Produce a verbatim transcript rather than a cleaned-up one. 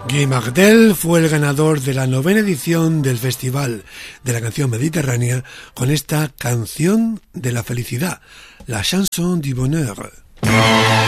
Guy Mardel fue el ganador de la novena edición del Festival de la Canción Mediterránea con esta Canción de la Felicidad, la Chanson du Bonheur.